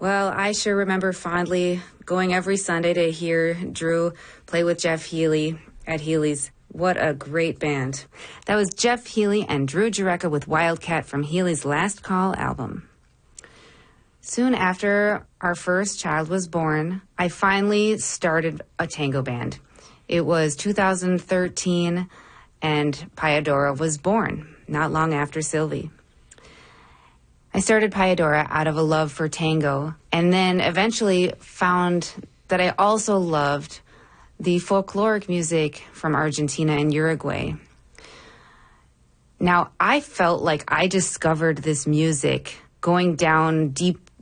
Well, I sure remember fondly going every Sunday to hear Drew play with Jeff Healey at Healey's. What a great band. That was Jeff Healey and Drew Jureka with Wildcat from Healey's Last Call album. Soon after our first child was born, I finally started a tango band. It was 2013, and Payadora was born, not long after Sylvie. I started Payadora out of a love for tango, and then eventually found that I also loved the folkloric music from Argentina and Uruguay. Now, I felt like I discovered this music going down deep